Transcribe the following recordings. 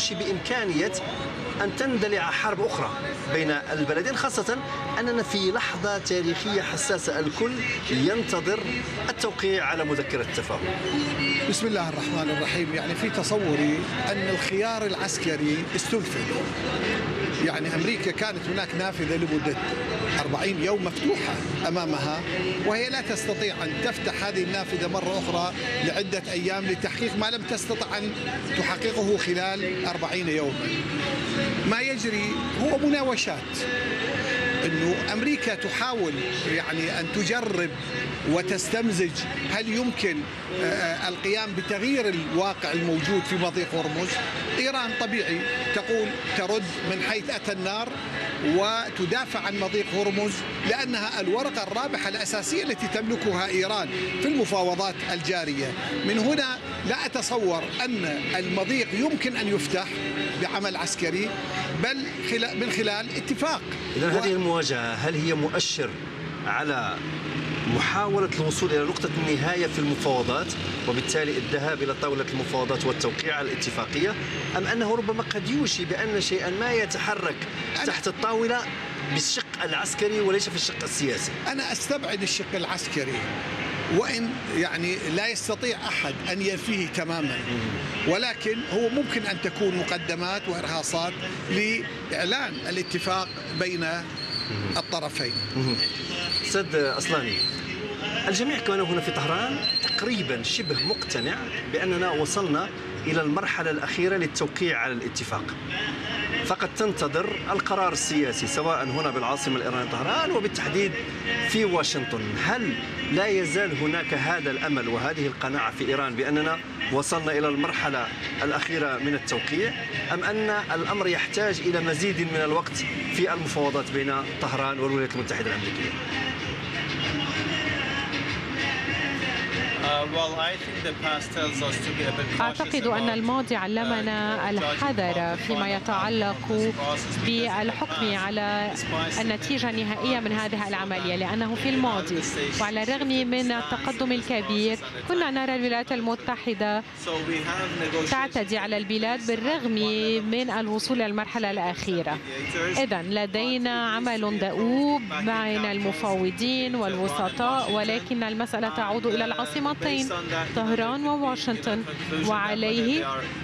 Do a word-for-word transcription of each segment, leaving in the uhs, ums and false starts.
يوشي بإمكانية أن تندلع حرب أخرى بين البلدين، خاصة أننا في لحظة تاريخية حساسة، الكل ينتظر التوقيع على مذكرة التفاهم. بسم الله الرحمن الرحيم. يعني في تصوري أن الخيار العسكري استنفذ. يعني أمريكا كانت هناك نافذة لمدة أربعين يوم مفتوحة أمامها، وهي لا تستطيع أن تفتح هذه النافذة مرة أخرى لعدة أيام لتحقيق ما لم تستطع أن تحققه خلال أربعين يوما. ما يجري هو مناوشات، أنه أمريكا تحاول يعني أن تجرب وتستمزج هل يمكن القيام بتغيير الواقع الموجود في مضيق هرمز. إيران طبيعي تقول ترد من حيث أتى النار وتدافع عن مضيق هرمز، لأنها الورقة الرابحة الأساسية التي تملكها إيران في المفاوضات الجارية. من هنا لا أتصور أن المضيق يمكن أن يفتح بعمل عسكري، بل من خلال اتفاق. إذن هذه المواجهة هل هي مؤشر على محاولة الوصول إلى نقطة النهاية في المفاوضات، وبالتالي الذهاب إلى طاولة المفاوضات والتوقيع على الاتفاقية، أم أنه ربما قد يوشي بأن شيئا ما يتحرك تحت الطاولة بالشق العسكري وليس في الشق السياسي؟ أنا أستبعد الشق العسكري، وإن يعني لا يستطيع أحد أن ينفيه تماما، ولكن هو ممكن أن تكون مقدمات وإرهاصات لإعلان الاتفاق بين الطرفين. سيد أصلاني، الجميع كان هنا في طهران تقريبا شبه مقتنع بأننا وصلنا إلى المرحلة الأخيرة للتوقيع على الاتفاق، فقد تنتظر القرار السياسي سواء هنا بالعاصمة الإيرانية طهران وبالتحديد في واشنطن. هل لا يزال هناك هذا الأمل وهذه القناعة في إيران بأننا وصلنا إلى المرحلة الأخيرة من التوقيع، أم أن الأمر يحتاج إلى مزيد من الوقت في المفاوضات بين طهران والولايات المتحدة الأمريكية؟ أعتقد أن الماضي علمنا الحذر فيما يتعلق بالحكم على النتيجة النهائية من هذه العملية، لأنه في الماضي وعلى الرغم من التقدم الكبير كنا نرى الولايات المتحدة تعتدي على البلاد بالرغم من الوصول إلى المرحلة الأخيرة. إذن لدينا عمل دؤوب بين المفاوضين والوسطاء، ولكن المسألة تعود إلى العاصمة طهران وواشنطن، وعليه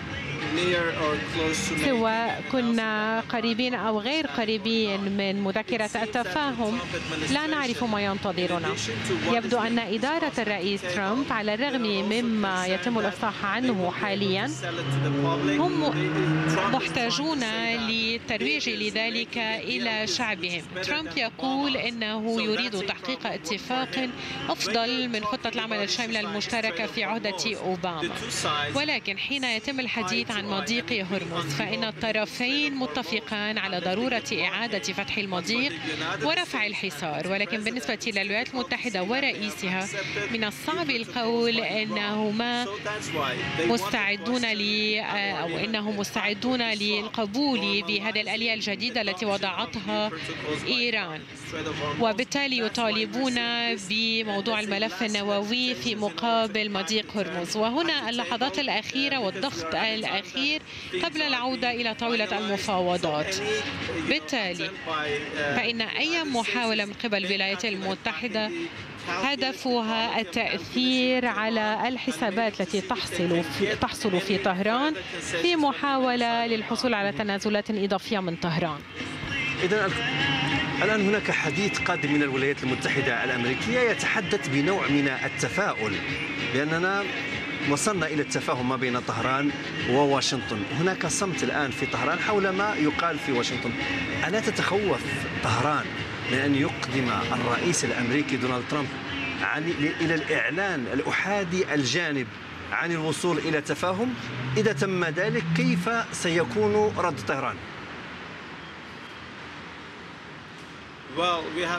سواء كنا قريبين أو غير قريبين من مذكرة التفاهم لا نعرف ما ينتظرنا. يبدو أن إدارة الرئيس ترامب على الرغم مما يتم الإفصاح عنه حاليا هم محتاجون للترويج لذلك إلى شعبهم. ترامب يقول إنه يريد تحقيق اتفاق أفضل من خطة العمل الشاملة المشتركة في عهدة أوباما، ولكن حين يتم الحديث عن مضيق هرمز فإن الطرفين متفقان على ضرورة إعادة فتح المضيق ورفع الحصار، ولكن بالنسبة للولايات المتحدة ورئيسها من الصعب القول أنهما مستعدون ل أو أنهم مستعدون للقبول بهذه الآلية الجديدة التي وضعتها إيران، وبالتالي يطالبون بموضوع الملف النووي في مقابل مضيق هرمز. وهنا اللحظات الأخيرة والضغط الأخير قبل العودة إلى طاولة المفاوضات. بالتالي فإن أي محاولة من قبل الولايات المتحدة هدفها التأثير على الحسابات التي تحصل في تحصل في طهران في محاولة للحصول على تنازلات إضافية من طهران. إذن الآن هناك حديث قادم من الولايات المتحدة الأمريكية يتحدث بنوع من التفاؤل بأننا وصلنا إلى التفاهم ما بين طهران وواشنطن. هناك صمت الآن في طهران حول ما يقال في واشنطن. ألا تتخوف طهران من أن يقدم الرئيس الأمريكي دونالد ترامب إلى الإعلان الأحادي الجانب عن الوصول إلى تفاهم؟ إذا تم ذلك كيف سيكون رد طهران؟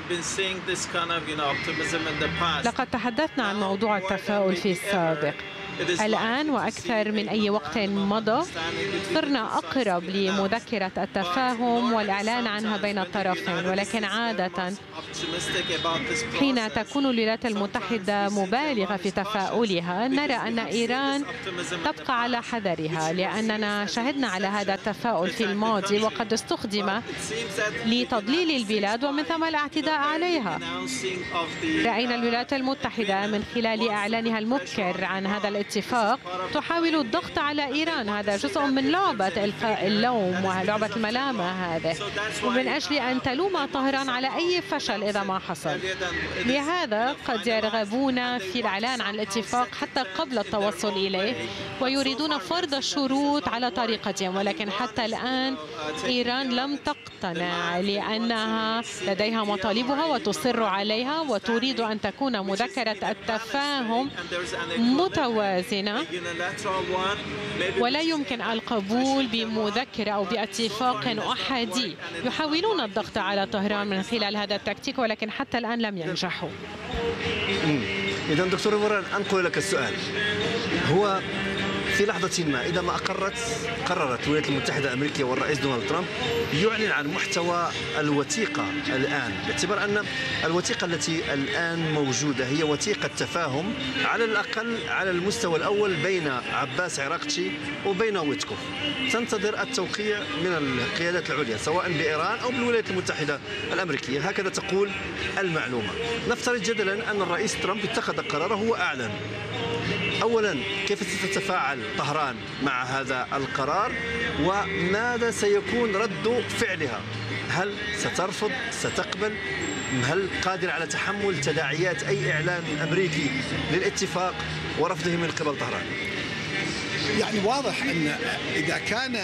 لقد تحدثنا عن موضوع التفاؤل في السابق، الآن وأكثر من أي وقت مضى صرنا أقرب لمذكرة التفاهم والإعلان عنها بين الطرفين، ولكن عادة حين تكون الولايات المتحدة مبالغة في تفاؤلها نرى أن إيران تبقى على حذرها، لأننا شهدنا على هذا التفاؤل في الماضي وقد استخدم لتضليل البلاد ومن ثم الاعتداء عليها. رأينا الولايات المتحدة من خلال إعلانها المبكر عن هذا الاتفاق تحاول الضغط على إيران. هذا جزء من لعبة إلقاء اللوم ولعبة الملامة هذا، ومن أجل أن تلوم طهران على أي فشل إذا ما حصل. لهذا قد يرغبون في الإعلان عن الاتفاق حتى قبل التوصل إليه ويريدون فرض الشروط على طريقتهم، ولكن حتى الآن إيران لم تقتنع لأنها لديها مطالبها وتصر عليها وتريد أن تكون مذكرة التفاهم متوازنة، ولا يمكن القبول بمذكرة أو باتفاق أحادي. يحاولون الضغط على طهران من خلال هذا التكتيك ولكن حتى الآن لم ينجحوا. إذا دكتور وران أنقل لك السؤال، هو في لحظة ما إذا ما أقرت قررت الولايات المتحدة الأمريكية والرئيس دونالد ترامب يعلن عن محتوى الوثيقة الآن، باعتبار أن الوثيقة التي الآن موجودة هي وثيقة تفاهم على الأقل على المستوى الأول بين عباس عراقتشي وبين ويتكوف، تنتظر التوقيع من القيادات العليا سواء بإيران أو بالولايات المتحدة الأمريكية، هكذا تقول المعلومة. نفترض جدلا أن الرئيس ترامب اتخذ قراره وأعلن. أولا كيف ستتفاعل طهران مع هذا القرار وماذا سيكون رد فعلها؟ هل سترفض؟ ستقبل؟ هل قادر على تحمل تداعيات أي إعلان أمريكي للاتفاق ورفضه من قبل طهران؟ يعني واضح أن إذا كان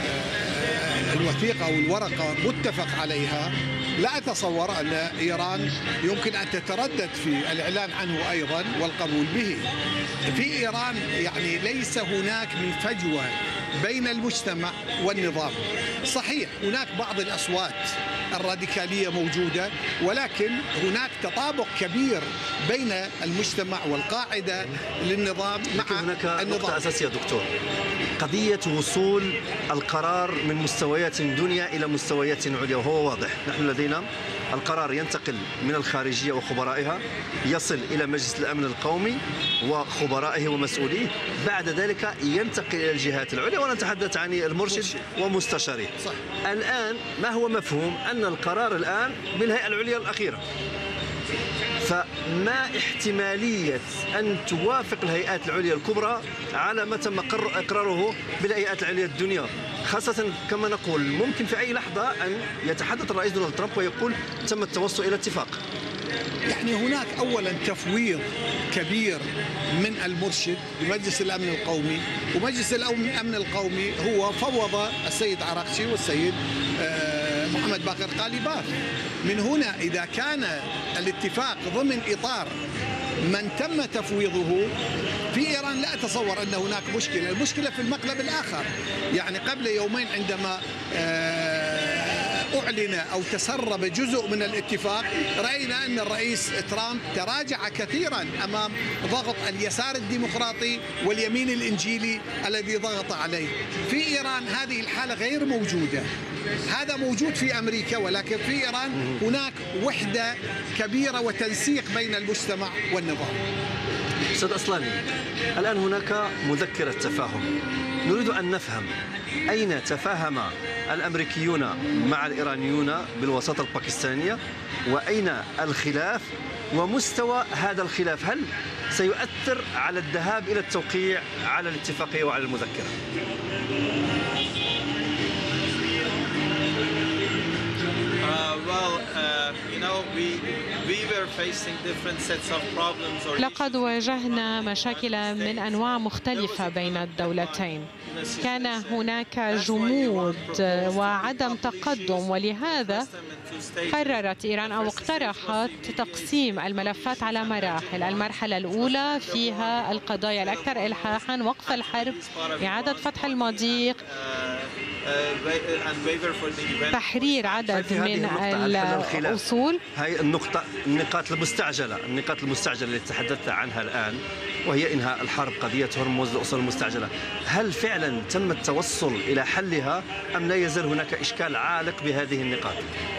الوثيقة أو الورقة متفق عليها لا أتصور أن إيران يمكن أن تتردد في الإعلان عنه أيضا والقبول به. في إيران يعني ليس هناك من فجوة بين المجتمع والنظام. صحيح هناك بعض الأصوات الراديكالية موجودة، ولكن هناك تطابق كبير بين المجتمع والقاعدة للنظام مع هناك النظام. نقطة أساسية دكتور، قضية وصول القرار من مستويات دنيا إلى مستويات عليا، وهو واضح. نحن لدينا القرار ينتقل من الخارجية وخبرائها يصل إلى مجلس الأمن القومي وخبرائه ومسؤوليه، بعد ذلك ينتقل إلى الجهات العليا ونتحدث عن المرشد ومستشاريه. الآن ما هو مفهوم أن القرار الآن بالهيئة العليا الأخيرة، فما احتمالية أن توافق الهيئات العليا الكبرى على ما تم إقراره بالهيئات العليا الدنيا، خاصة كما نقول ممكن في أي لحظة أن يتحدث الرئيس دونالد ترامب ويقول تم التوصل إلى اتفاق. يعني هناك أولا تفويض كبير من المرشد لمجلس الأمن القومي، ومجلس الأمن القومي هو فوض السيد عراقتشي والسيد محمد باقر قالباف. من هنا إذا كان الاتفاق ضمن إطار من تم تفويضه في إيران لا أتصور أن هناك مشكلة. المشكلة في المقلب الآخر. يعني قبل يومين عندما أعلن أو تسرب جزء من الاتفاق رأينا أن الرئيس ترامب تراجع كثيرا أمام ضغط اليسار الديمقراطي واليمين الإنجيلي الذي ضغط عليه. في إيران هذه الحالة غير موجودة. هذا موجود في أمريكا، ولكن في إيران هناك وحدة كبيرة وتنسيق بين المجتمع والنظام. أستاذ أصلاني، الآن هناك مذكرة تفاهم، نريد أن نفهم أين تفاهم الأمريكيون مع الإيرانيون بالوساطة الباكستانية، وأين الخلاف ومستوى هذا الخلاف، هل سيؤثر على الذهاب إلى التوقيع على الاتفاقية وعلى المذكرة؟ لقد واجهنا مشاكل من أنواع مختلفة بين الدولتين. كان هناك جمود وعدم تقدم، ولهذا قررت إيران أو اقترحت تقسيم الملفات على مراحل. المرحلة الأولى فيها القضايا الأكثر إلحاحا، وقف الحرب، إعادة فتح المضيق، تحرير عدد من الأصول. هاي النقطة النقاط المستعجلة النقاط المستعجلة اللي تحدثت عنها الآن وهي إنهاء الحرب، قضية هرمز، الأسر المستعجلة. هل فعلا تم التوصل إلى حلها أم لا يزال هناك إشكال عالق بهذه النقاط؟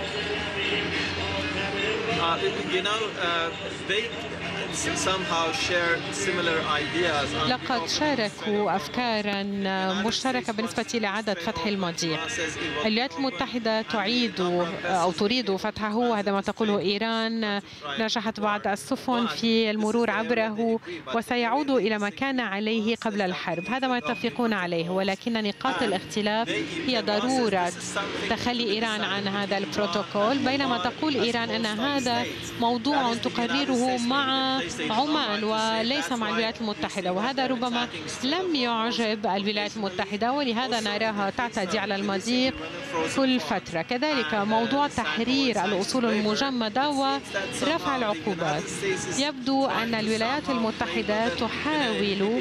Uh, you know, uh, they somehow share similar ideas. لقد شاركوا أفكارا مشتركة بالنسبة لإعادة فتح المضيق. الولايات المتحدة تعيد أو تريد فتحه، وهذا ما تقوله إيران. نجحت بعض السفن في المرور عبره وسيعود إلى ما كان عليه قبل الحرب، هذا ما يتفقون عليه. ولكن نقاط الاختلاف هي ضرورة تخلي إيران عن هذا البروتوكول، بينما تقول إيران أن هذا موضوع تقرره مع عمان وليس مع الولايات المتحدة، وهذا ربما لم يعجب الولايات المتحدة، ولهذا نراها تعتدي على المضيق كل فترة. كذلك موضوع تحرير الأصول المجمدة ورفع العقوبات. يبدو أن الولايات المتحدة تحاول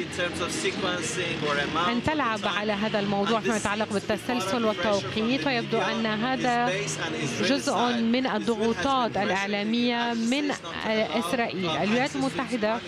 أن تلعب على هذا الموضوع فيما يتعلق بالتسلسل والتوقيت، ويبدو أن هذا جزء من الضغوطات الإعلامية من إسرائيل. الولايات المتحدة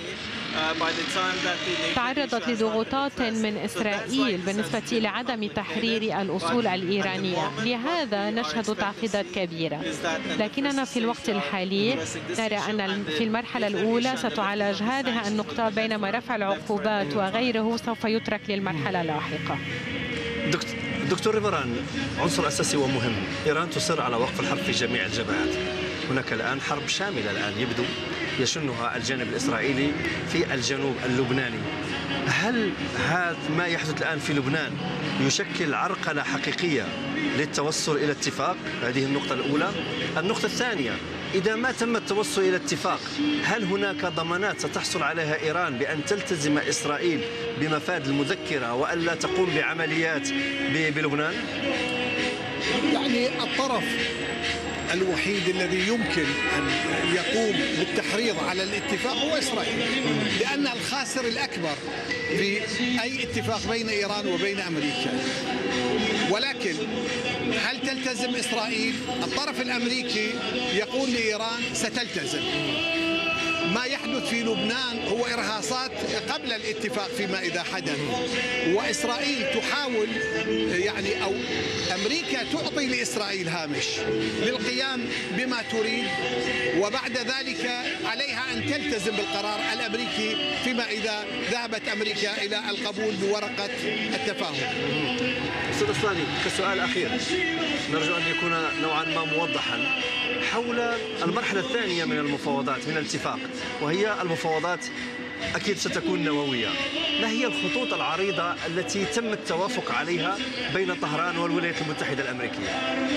تعرضت لضغوطات من إسرائيل بالنسبة لعدم تحرير الأصول الإيرانية، لهذا نشهد تعقيدات كبيرة. لكننا في الوقت الحالي نرى أن في المرحلة الأولى ستعالج هذه النقطة، بينما رفع العقوبات وغيره سوف يترك للمرحلة اللاحقة. دكتور ريفران، عنصر أساسي ومهم، إيران تصر على وقف الحرب في جميع الجبهات. هناك الآن حرب شاملة الآن يبدو يشنها الجانب الإسرائيلي في الجنوب اللبناني. هل هذا ما يحدث الآن في لبنان يشكل عرقلة حقيقية للتوصل إلى اتفاق؟ هذه النقطة الأولى. النقطة الثانية، إذا ما تم التوصل إلى اتفاق، هل هناك ضمانات ستحصل عليها إيران بأن تلتزم إسرائيل بمفاد المذكرة وألا تقوم بعمليات بلبنان؟ يعني الطرف الوحيد الذي يمكن أن يقوم بالتحريض على الاتفاق هو إسرائيل، لأن الخاسر الأكبر في أي اتفاق بين إيران وبين أمريكا. ولكن هل تلتزم إسرائيل؟ الطرف الأمريكي يقول لإيران ستلتزم. ما يحدث في لبنان هو إرهاصات قبل الاتفاق فيما إذا حدث، وإسرائيل تحاول يعني أو أمريكا تعطي لإسرائيل هامش للقيام بما تريد، وبعد ذلك عليها أن تلتزم بالقرار الأمريكي فيما إذا ذهبت أمريكا إلى القبول بورقة التفاهم. أستاذ أصلاني، كسؤال أخير نرجو أن يكون نوعا ما موضحا حول المرحلة الثانية من المفاوضات من الاتفاق، وهي المفاوضات أكيد ستكون نووية. ما هي الخطوط العريضة التي تم التوافق عليها بين طهران والولايات المتحدة الأمريكية؟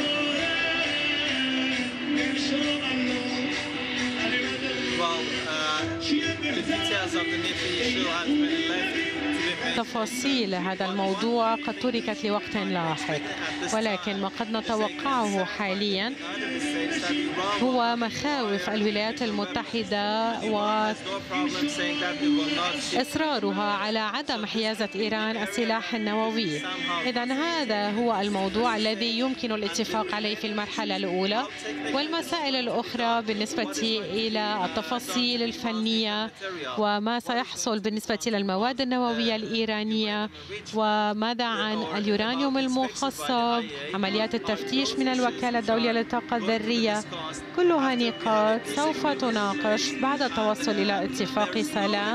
تفاصيل هذا الموضوع قد تركت لوقت لاحق، ولكن ما قد نتوقعه حاليا هو مخاوف الولايات المتحدة وإصرارها على عدم حيازة إيران السلاح النووي. إذن هذا هو الموضوع الذي يمكن الاتفاق عليه في المرحلة الأولى، والمسائل الأخرى بالنسبة إلى التفاصيل الفنية وما سيحصل بالنسبة للمواد النووية الإيرانية، وماذا عن اليورانيوم المخصب، عمليات التفتيش من الوكالة الدولية للطاقة الذرية. كلها نقاط سوف تناقش بعد التوصل إلى اتفاق سلام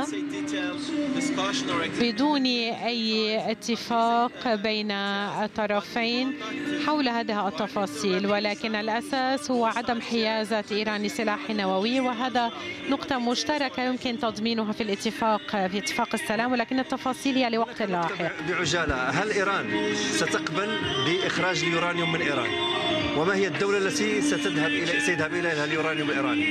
بدون أي اتفاق بين الطرفين حول هذه التفاصيل، ولكن الأساس هو عدم حيازة إيران لسلاح نووي، وهذا نقطة مشتركة يمكن تضمينها في الاتفاق في اتفاق السلام، ولكن التفاصيل هي لوقت لاحق. بعجالة، هل إيران ستقبل بإخراج اليورانيوم من إيران؟ وما هي الدولة التي ستذهب إلى سيذهب إليها اليورانيوم الإيراني؟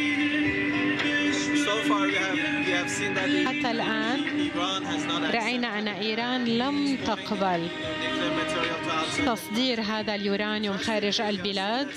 حتى الآن رأينا أن إيران لم تقبل تصدير هذا اليورانيوم خارج البلاد.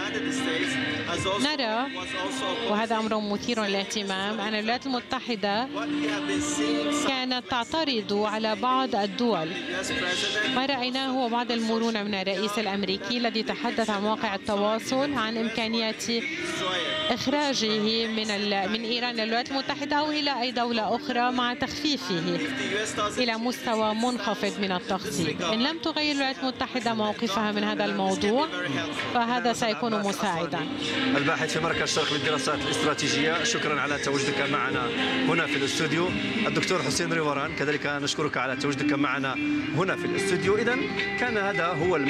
نرى، وهذا أمر مثير للاهتمام، أن الولايات المتحدة كانت تعترض على بعض الدول. ما رأيناه هو بعض المرونة من الرئيس الأمريكي الذي تحدث عن مواقع التواصل عن إمكانية إخراجه من من إيران إلى الولايات المتحدة أو إلى أي دولة أخرى مع تخفيفه إلى مستوى منخفض من التخطيط. إن لم تغير الولايات المتحدة موقفها من هذا الموضوع فهذا سيكون مساعدا. الباحث في مركز شرق للدراسات الاستراتيجية، شكرا على تواجدك معنا هنا في الاستوديو. الدكتور حسين ريوران كذلك نشكرك على تواجدك معنا هنا في الاستوديو. إذن كان هذا هو